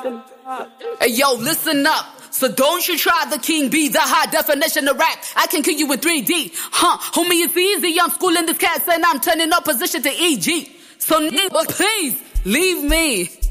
Hey yo, listen up. So don't you try the King B, the high definition of rap. I can kill you in 3D. Homie, it's easy. I'm schooling this cat and I'm turning up position to EG. So nigga, please leave me.